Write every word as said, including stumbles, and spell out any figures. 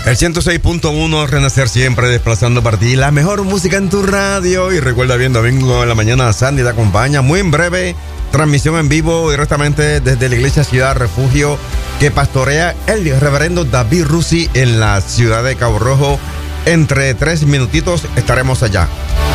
El ciento seis punto uno, Renacer siempre, desplazando para ti la mejor música en tu radio. Y recuerda bien, domingo en la mañana, Sandy te acompaña. Muy en breve, transmisión en vivo directamente desde la iglesia Ciudad Refugio, que pastorea el reverendo David Rusi en la ciudad de Cabo Rojo. Entre tres minutitos estaremos allá.